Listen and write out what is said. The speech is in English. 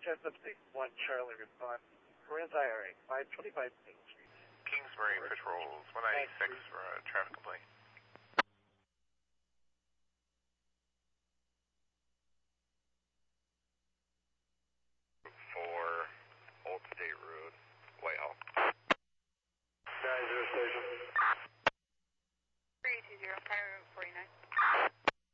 Cessna 1 Charlie respond. Corinth IRA, 525 Main Street. Kingsbury Patrols, 196 for a traffic complaint.